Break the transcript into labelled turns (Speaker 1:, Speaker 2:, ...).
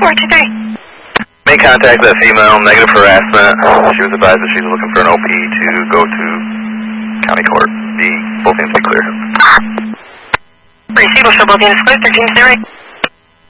Speaker 1: 423.
Speaker 2: Make contact with that female, negative harassment. She was advised that she's looking for an OP to go to county court. Both hands be clear.
Speaker 1: Receive, will show both hands clear, 13 Surrey.